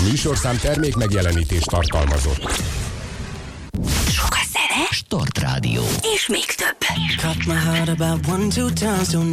műsorszám termék megjelenítést tartalmazott. Sok a zene, Start Rádió. és még több. Cut my heart about 1-2 times, don't